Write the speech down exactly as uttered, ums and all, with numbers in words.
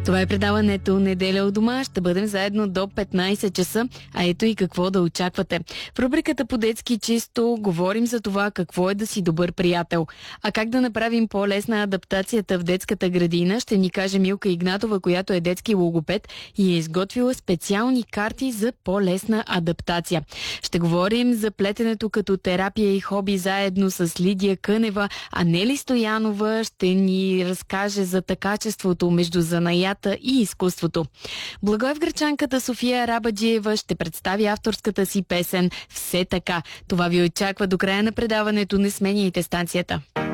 Това е предаването "Неделя у дома". Ще бъдем заедно до петнайсет часа, а ето и какво да очаквате. В рубриката "По детски чисто" говорим за това какво е да си добър приятел. А как да направим по-лесна адаптацията в детската градина, ще ни каже Милка Игнатова, която е детски логопед и е изготвила специални карти за по-лесна адаптация. Ще говорим за плетенето като терапия и хоби заедно с Лидия Кънева, а Нели Стоянова ще ни разкаже за такачеството между занаята и изкуството. Благоевградчанката София Арабаджиева ще представи авторската си песен "Все така". Това ви очаква до края на предаването. Не сменяйте станцията.